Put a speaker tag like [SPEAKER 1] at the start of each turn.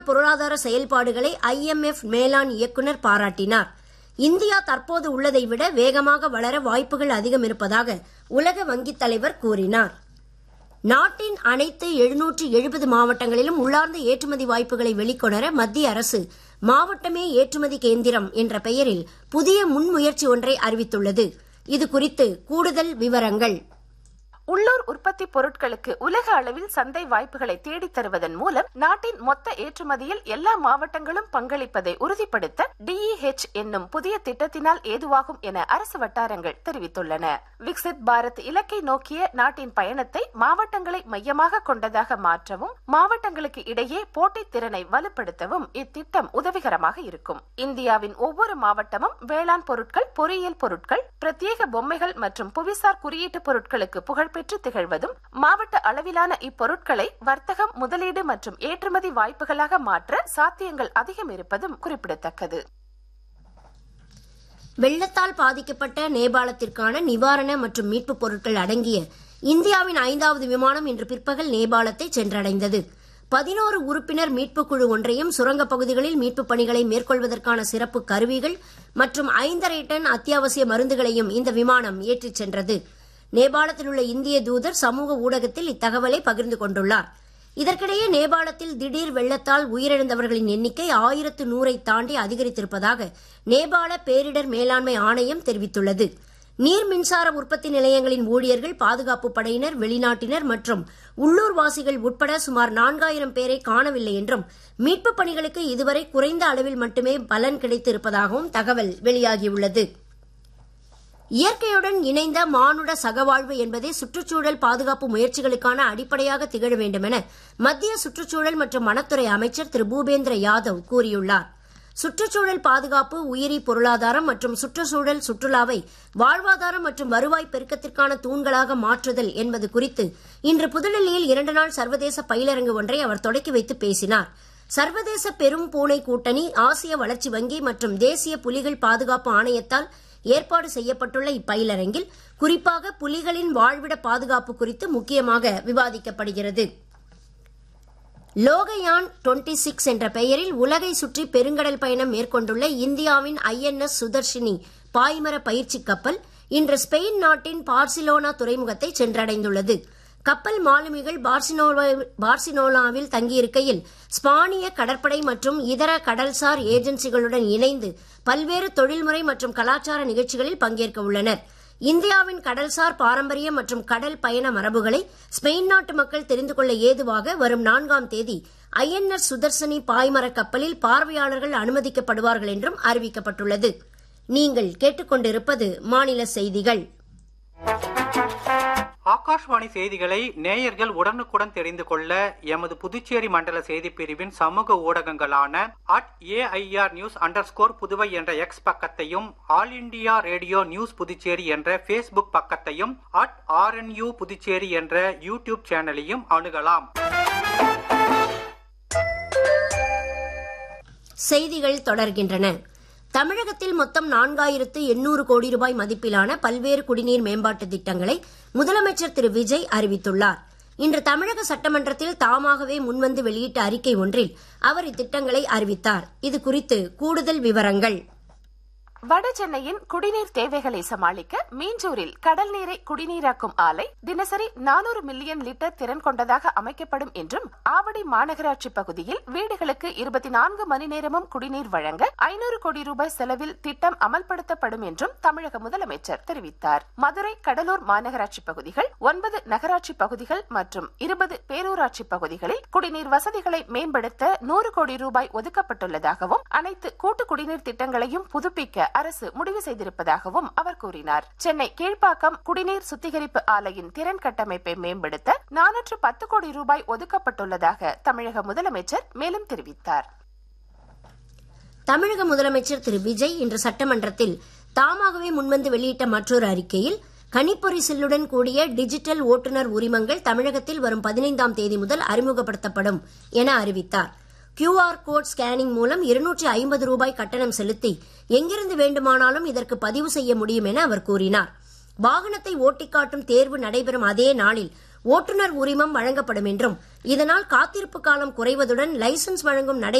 [SPEAKER 1] பொருளாதார செயல்பாடுகளை IMF மேலாண் இயக்குநர் பாராட்டினார். இந்தியா தற்போது உள்ளதை விட வேகமாக வளர வாய்ப்புகள் அதிகம் இருப்பதாக உலக வங்கித் தலைவர் கூறினார். நாட்டின் அனைத்து 770 மாவட்டங்களிலும் உள்ளார்ந்த ஏற்றுமதி வாய்ப்புகளை வெளிக்கொணர மத்திய அரசு மாவட்டமே ஏற்றுமதி கேந்திரம் என்ற பெயரில் புதிய முன்முயற்சி ஒன்றை அறிவித்துள்ளது. இது குறித்து கூடுதல் விவரங்கள்.
[SPEAKER 2] உள்ளூர் உற்பத்தி பொருட்களுக்கு உலக அளவில் சந்தை வாய்ப்புகளை தேடித் தருவதன் மூலம் நாட்டின் மொத்த ஏற்றுமதியில் எல்லா மாவட்டங்களும் பங்களிப்பதை உறுதிப்படுத்த DEH என்னும் புதிய திட்டத்தினால் ஏதுவாகும் என அரசு வட்டாரங்கள் தெரிவித்துள்ளன. விக்சித் பாரத் இலக்கை நோக்கிய நாட்டின் பயணத்தை மாவட்டங்களை மையமாக கொண்டதாக மாற்றவும் மாவட்டங்களுக்கு இடையே போட்டித் திறனை வலுப்படுத்தவும் இத்திட்டம் உதவிகரமாக இருக்கும். இந்தியாவின் ஒவ்வொரு மாவட்டமும் வேளாண் பொருட்கள், பொறியியல் பொருட்கள், பிரத்யேக பொம்மைகள் மற்றும் புவிசார் குறியீட்டு பொருட்களுக்கு புகழ்பெற்று திகழ்வதும் மாவட்ட அளவிலான இப்பொருட்களை வர்த்தகம், முதலீடு மற்றும் ஏற்றுமதி வாய்ப்புகளாக மாற்ற சாத்தியங்கள் அதிகம் இருப்பதும் குறிப்பிடத்தக்கது.
[SPEAKER 1] வெள்ளத்தால் பாதிக்கப்பட்ட நேபாளத்திற்கான நிவாரண மற்றும் மீட்புப் பொருட்கள் அடங்கிய இந்தியாவின் 5வது விமானம் இன்று பிற்பகல் நேபாளத்தை சென்றடைந்தது. 11 உறுப்பினர் மீட்புக் குழு ஒன்றையும் சுரங்கப் பகுதிகளில் மீட்புப் பணிகளை மேற்கொள்வதற்கான சிறப்பு கருவிகள் மற்றும் 5½ டன் அத்தியாவசிய மருந்துகளையும் இந்த விமானம் ஏற்றிச் சென்றது. நேபாளத்தில் உள்ள இந்திய தூதர் சமூக ஊடகத்தில் இத்தகவலை பகிர்ந்து கொண்டுள்ளார். இதற்கிடையே நேபாளத்தில் திடீர் வெள்ளத்தால் உயிரிழந்தவர்களின் எண்ணிக்கை 1100 தாண்டி அதிகரித்திருப்பதாக நேபாள பேரிடர் மேலாண்மை ஆணையம் தெரிவித்துள்ளது. நீர் மின்சார உற்பத்தி நிலையங்களின் ஊழியர்கள், பாதுகாப்பு படையினர், வெளிநாட்டினர் மற்றும் உள்ளூர்வாசிகள் உட்பட சுமார் 4000 பேரை காணவில்லை என்றும் மீட்புப் பணிகளுக்கு இதுவரை குறைந்த அளவில் மட்டுமே பலன் கிடைத்து இருப்பதாகவும் தகவல் வெளியாகியுள்ளது. இயற்கையுடன் இணைந்த மானுட சகவாழ்வு என்பதே சுற்றுச்சூழல் பாதுகாப்பு முயற்சிகளுக்கான அடிப்படையாக திகழ வேண்டும் என மத்திய சுற்றுச்சூழல் மற்றும் வனத்துறை அமைச்சர் திரு பூபேந்திர யாதவ் கூறியுள்ளார். சுற்றுச்சூழல் பாதுகாப்பு, உயிரி பொருளாதாரம் மற்றும் சுற்றுச்சூழல் சுற்றுலாவை வாழ்வாதாரம் மற்றும் வருவாய் பெருக்கத்திற்கான தூண்களாக மாற்றுதல் என்பது குறித்து இன்று புதுடெல்லியில் 2 நாள் சர்வதேச பயிலரங்கு ஒன்றை அவர் தொடக்கி வைத்து பேசினார். சர்வதேச பெரும் பூனை கூட்டணி, ஆசிய வளர்ச்சி வங்கி மற்றும் தேசிய புலிகள் பாதுகாப்பு ஆணையத்தால் ஏற்பாடு செய்யப்பட்டுள்ள இப்பயிலரங்கில் குறிப்பாக புலிகளின் வாழ்விட பாதுகாப்பு குறித்து முக்கியமாக விவாதிக்கப்படுகிறது. லோகயான் 26 என்ற பெயரில் உலகை சுற்றி பெருங்கடல் பயணம் மேற்கொண்டுள்ள இந்தியாவின் INS சுதர்ஷினி பாய்மர பயிற்சி கப்பல் இன்று ஸ்பெயின் நாட்டின் பார்சிலோனா துறைமுகத்தை சென்றடைந்துள்ளது. கப்பல் மாலுமிகள் பார்சிலோனாவில் தங்கியிருக்கையில் ஸ்பானிய கடற்படை மற்றும் இதர கடல்சார் ஏஜென்சிகளுடன் இணைந்து பல்வேறு தொழில்முறை மற்றும் கலாச்சார நிகழ்ச்சிகளில் பங்கேற்க உள்ளனர். இந்தியாவின் கடல்சார் பாரம்பரியம் மற்றும் கடல் பயண மரபுகளை ஸ்பெயின் நாட்டு மக்கள் தெரிந்து கொள்ள ஏதுவாக வரும் 4ஆம் தேதி INS சுதர்ஷினி பாய்மர கப்பலில் பார்வையாளர்கள் அனுமதிக்கப்படுவார்கள் என்றும் அறிவிக்கப்பட்டுள்ளது. நீங்கள் கேட்டுக்கொண்டிருப்பது மாநில செய்திகள்.
[SPEAKER 3] ஆகாஷ்வாணி செய்திகளை நேயர்கள் உடனுக்குடன் தெரிந்து கொள்ள எமது புதுச்சேரி மண்டல செய்திப் பிரிவின் சமூக ஊடகங்களான @AIR News_ புதுவை என்ற எக்ஸ் பக்கத்தையும், all India radio news Puducherry என்ற பேஸ்புக் பக்கத்தையும், @RNU புதுச்சேரி என்ற யூடியூப் சேனலையும் அணுகலாம்.
[SPEAKER 1] செய்திகள் தொடர்கின்றன. தமிழகத்தில் மொத்தம் 4800 கோடி ரூபாய் மதிப்பிலான பல்வேறு குடிநீர் மேம்பாட்டு திட்டங்களை முதலமைச்சர் திரு விஜய் அறிவித்துள்ளார். இன்று தமிழக சட்டமன்றத்தில் தாமாகவே முன்வந்து வெளியிட்ட அறிக்கை ஒன்றில் அவர் இத்திட்டங்களை அறிவித்தார். இது குறித்து கூடுதல் விவரங்கள்.
[SPEAKER 2] வட சென்னையின் குடிநீர் தேவைகளை சமாளிக்க மீஞ்சூரில் கடல் நீரை குடிநீராக்கும் ஆலை தினசரி 400 மில்லியன் லிட்டர் திறன் கொண்டதாக அமைக்கப்படும் என்றும், ஆவடி மாநகராட்சி பகுதியில் வீடுகளுக்கு 24 மணி நேரமும் குடிநீர் வழங்க 500 கோடி ரூபாய் செலவில் திட்டம் அமல்படுத்தப்படும் என்றும் தமிழக முதலமைச்சர் தெரிவித்தார். மதுரை, கடலூர் மாநகராட்சி பகுதிகள், 9 நகராட்சி பகுதிகள் மற்றும் 20 பேரூராட்சி பகுதிகளில் குடிநீர் வசதிகளை மேம்படுத்த 100 கோடி ரூபாய் ஒதுக்கப்பட்டுள்ளதாகவும், அனைத்து கூட்டு குடிநீர் திட்டங்களையும் புதுப்பிக்க அரசு முடிவு செய்திருப்பதாகவும் அவர் கூறினார். சென்னை கீழ்ப்பாக்கம் குடிநீர் சுத்திகரிப்பு ஆலையின் திறன் கட்டமைப்பை மேம்படுத்த 410 கோடி ரூபாய் ஒதுக்கப்பட்டுள்ளதாக தமிழக முதலமைச்சர் மேலும் தெரிவித்தார்.
[SPEAKER 1] தமிழக முதலமைச்சர் திரு விஜய் இன்று சட்டமன்றத்தில் தாமாகவே முன்வந்து வெளியிட்ட மற்றொரு அறிக்கையில் கணிப்பொறி சில்லுடன் கூடிய டிஜிட்டல் ஓட்டுநர் உரிமங்கள் தமிழகத்தில் வரும் 15ஆம் தேதி முதல் அறிமுகப்படுத்தப்படும் என அறிவித்தார். QR கோட் ஸ்கேனிங் மூலம் 250 ரூபாய் கட்டணம் செலுத்தி எங்கிருந்து வேண்டுமானாலும் இதற்கு பதிவு செய்ய முடியும் என அவர் கூறினார். வாகனத்தை ஓட்டிக்காட்டும் தேர்வு நடைபெறும் அதே நாளில் ஓட்டுநர் உரிமம் வழங்கப்படும் என்றும் இதனால் காத்திருப்பு காலம் குறைவதுடன் லைசன்ஸ் வழங்கும்